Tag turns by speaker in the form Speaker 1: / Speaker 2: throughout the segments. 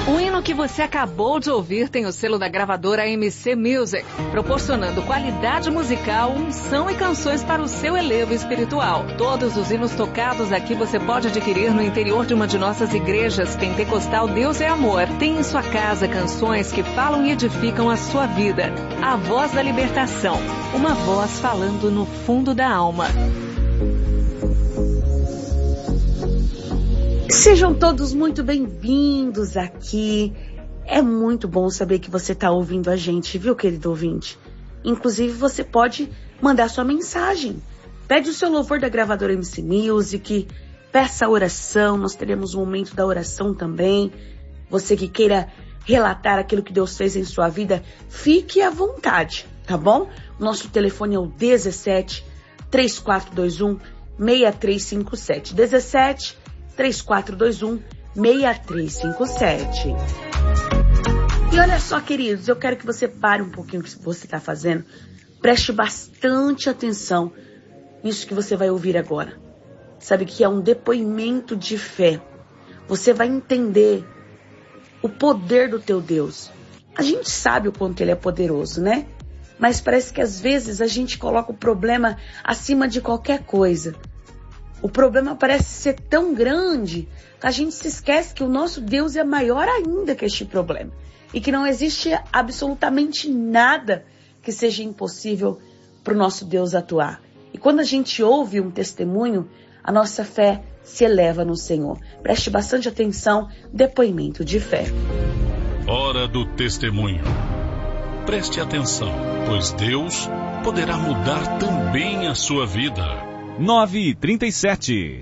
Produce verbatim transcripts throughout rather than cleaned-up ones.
Speaker 1: O hino que você acabou de ouvir tem o selo da gravadora M C Music, proporcionando qualidade musical, unção e canções para o seu elevo espiritual. Todos os hinos tocados aqui você pode adquirir no interior de uma de nossas igrejas. Pentecostal Deus é Amor. Tem em sua casa canções que falam e edificam a sua vida. A Voz da Libertação, uma voz falando no fundo da alma.
Speaker 2: Sejam todos muito bem-vindos aqui. É muito bom saber que você está ouvindo a gente, viu, querido ouvinte? Inclusive, você pode mandar sua mensagem. Pede o seu louvor da gravadora M C Music, peça a oração, nós teremos um momento da oração também. Você que queira relatar aquilo que Deus fez em sua vida, fique à vontade, tá bom? Nosso telefone é o dezessete, três quatro dois um, seis três cinco sete. dezessete, três quatro dois um, seis três cinco sete. E olha só, queridos, eu quero que você pare um pouquinho o que você está fazendo. Preste bastante atenção nisso que você vai ouvir agora. Sabe que é um depoimento de fé. Você vai entender o poder do teu Deus. A gente sabe o quanto ele é poderoso, né? Mas parece que às vezes a gente coloca o problema acima de qualquer coisa. O problema parece ser tão grande que a gente se esquece que o nosso Deus é maior ainda que este problema. E que não existe absolutamente nada que seja impossível para o nosso Deus atuar. E quando a gente ouve um testemunho, a nossa fé se eleva no Senhor. Preste bastante atenção, depoimento de fé.
Speaker 3: Hora do testemunho. Preste atenção, pois Deus poderá mudar também a sua vida.
Speaker 4: nove e trinta e sete.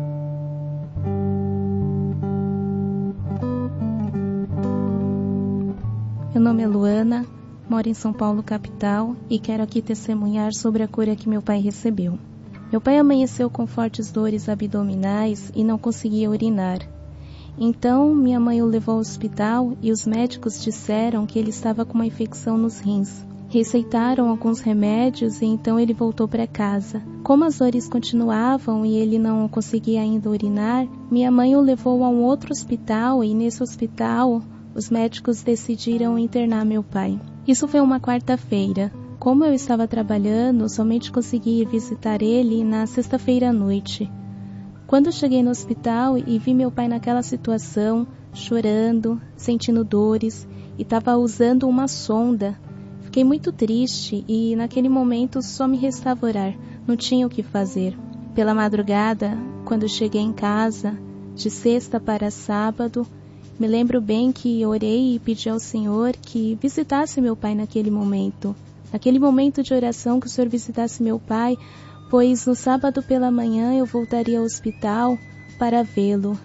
Speaker 5: Meu nome é Luana, moro em São Paulo, capital, e quero aqui testemunhar sobre a cura que meu pai recebeu. Meu pai amanheceu com fortes dores abdominais e não conseguia urinar. Então, minha mãe o levou ao hospital e os médicos disseram que ele estava com uma infecção nos rins. Receitaram alguns remédios e então ele voltou para casa. Como as dores continuavam e ele não conseguia ainda urinar, minha mãe o levou a um outro hospital e nesse hospital os médicos decidiram internar meu pai. Isso foi uma quarta-feira. Como eu estava trabalhando, somente consegui ir visitar ele na sexta-feira à noite. Quando cheguei no hospital e vi meu pai naquela situação, chorando, sentindo dores e estava usando uma sonda, fiquei muito triste e naquele momento só me restava orar, não tinha o que fazer. Pela madrugada, quando cheguei em casa, de sexta para sábado, me lembro bem que orei e pedi ao Senhor que visitasse meu pai naquele momento. Naquele momento de oração que o Senhor visitasse meu pai, pois no sábado pela manhã eu voltaria ao hospital para vê-lo.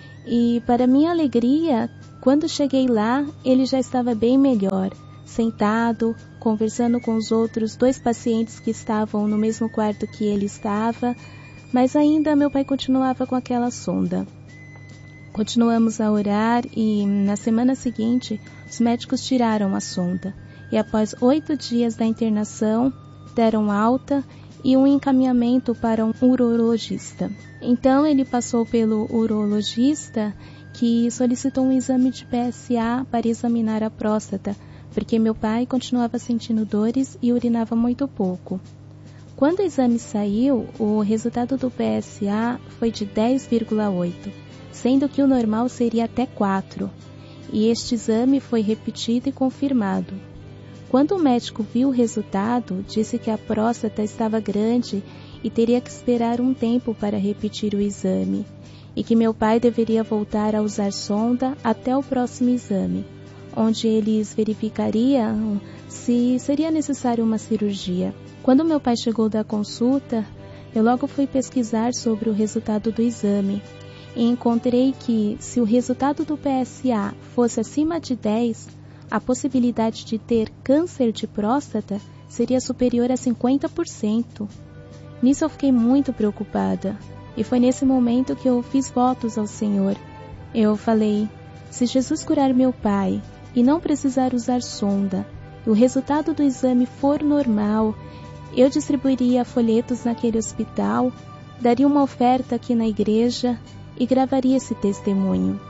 Speaker 5: E para minha alegria, quando cheguei lá, ele já estava bem melhor. Sentado, conversando com os outros dois pacientes que estavam no mesmo quarto que ele estava, mas ainda meu pai continuava com aquela sonda. Continuamos a orar e na semana seguinte os médicos tiraram a sonda e após oito dias da internação deram alta e um encaminhamento para um urologista. Então ele passou pelo urologista que solicitou um exame de P S A para examinar a próstata, porque meu pai continuava sentindo dores e urinava muito pouco. Quando o exame saiu, o resultado do P S A foi de dez vírgula oito, sendo que o normal seria até quatro, e este exame foi repetido e confirmado. Quando o médico viu o resultado, disse que a próstata estava grande e teria que esperar um tempo para repetir o exame, e que meu pai deveria voltar a usar sonda até o próximo exame, onde eles verificariam se seria necessário uma cirurgia. Quando meu pai chegou da consulta, eu logo fui pesquisar sobre o resultado do exame e encontrei que, se o resultado do P S A fosse acima de dez, a possibilidade de ter câncer de próstata seria superior a cinquenta por cento. Nisso eu fiquei muito preocupada e foi nesse momento que eu fiz votos ao Senhor. Eu falei, se Jesus curar meu pai e não precisar usar sonda, e o resultado do exame for normal, eu distribuiria folhetos naquele hospital, daria uma oferta aqui na igreja e gravaria esse testemunho.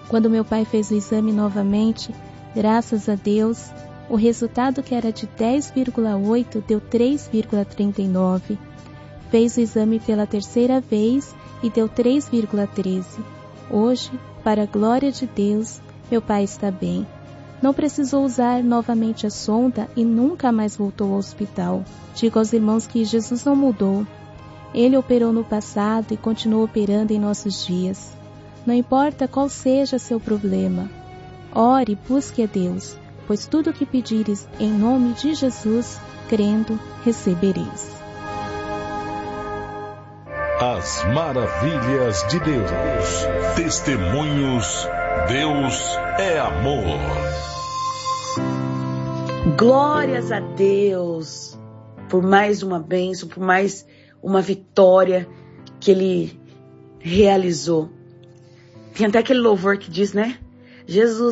Speaker 5: Quando meu pai fez o exame novamente, graças a Deus, o resultado que era de dez vírgula oito deu três vírgula trinta e nove. Fez o exame pela terceira vez e deu três vírgula treze. Hoje, para a glória de Deus, meu pai está bem. Não precisou usar novamente a sonda e nunca mais voltou ao hospital. Digo aos irmãos que Jesus não mudou. Ele operou no passado e continua operando em nossos dias. Não importa qual seja seu problema. Ore e busque a Deus, pois tudo o que pedires em nome de Jesus, crendo, recebereis.
Speaker 3: As maravilhas de Deus. Testemunhos. Deus é amor.
Speaker 2: Glórias a Deus por mais uma bênção, por mais uma vitória que Ele realizou. Tem até aquele louvor que diz, né? Jesus